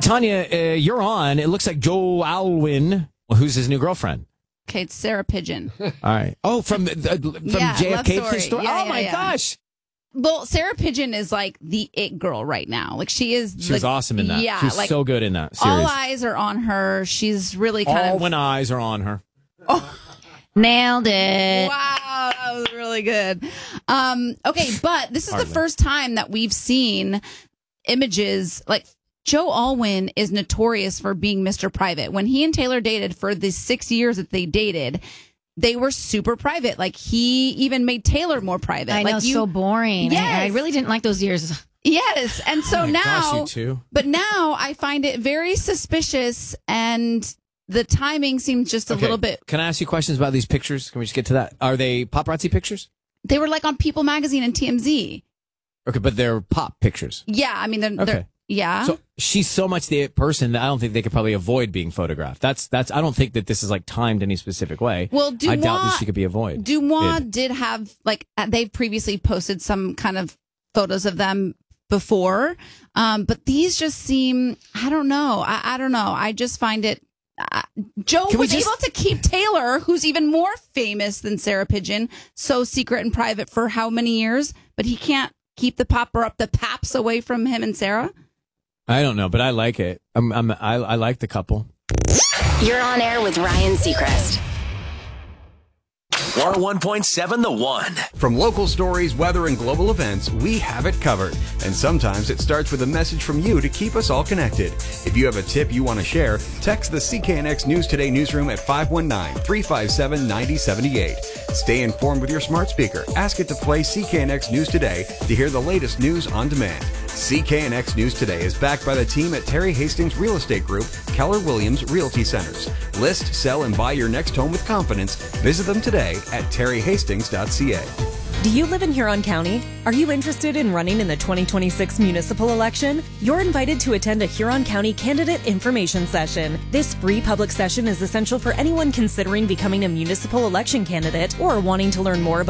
Tanya, you're on. It looks like Joe Alwyn, who's his new girlfriend. Okay, it's Sarah Pigeon. All right. Oh, from JFK story. Yeah, oh my gosh. Well, Sarah Pigeon is like the it girl right now. Like she was awesome in that. Yeah, she was like, so good in that series. All eyes are on her. She's really kind all when eyes are on her. Oh. Nailed it. Wow, that was really good. Okay, but this is the first time that we've seen images like Joe Alwyn is notorious for being Mr. Private. When he and Taylor dated for the 6 years that they dated, they were super private. Like he even made Taylor more private. I know, so boring. Yes. I really didn't like those years. Yes, and so now, gosh, you too. But now I find it very suspicious, and the timing seems just a little bit. Can I ask you questions about these pictures? Can we just get to that? Are they paparazzi pictures? They were like on People Magazine and TMZ. Okay, but they're pop pictures. Yeah, I mean, they're yeah. So she's so much the person that I don't think they could probably avoid being photographed. That's. I don't think that this is like timed any specific way. Well, I doubt that she could be avoided. Dumois did have like they've previously posted some kind of photos of them before, but these just seem. I don't know. I don't know. I just find it. Joe was able to keep Taylor, who's even more famous than Sarah Pigeon, so secret and private for how many years, but he can't keep the paps away from him and Sarah. I don't know, but I like it. I like the couple. You're on air with Ryan Seacrest. 101.7 The One. From local stories, weather, and global events, we have it covered. And sometimes it starts with a message from you to keep us all connected. If you have a tip you want to share, text the CKNX News Today newsroom at 519-357-9078. Stay informed with your smart speaker. Ask it to play CKNX News Today to hear the latest news on demand. CKNX News Today is backed by the team at Terry Hastings Real Estate Group, Keller Williams Realty Centers. List, sell, and buy your next home with confidence. Visit them today at terryhastings.ca. Do you live in Huron County? Are you interested in running in the 2026 municipal election? You're invited to attend a Huron County candidate information session. This free public session is essential for anyone considering becoming a municipal election candidate or wanting to learn more about